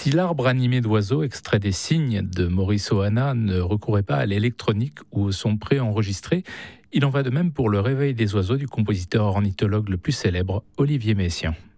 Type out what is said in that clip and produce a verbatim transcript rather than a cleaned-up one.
Si l'arbre animé d'oiseaux, extrait des cygnes de Maurice Ohana, ne recourait pas à l'électronique ou au son préenregistré, il en va de même pour le réveil des oiseaux du compositeur ornithologue le plus célèbre, Olivier Messiaen.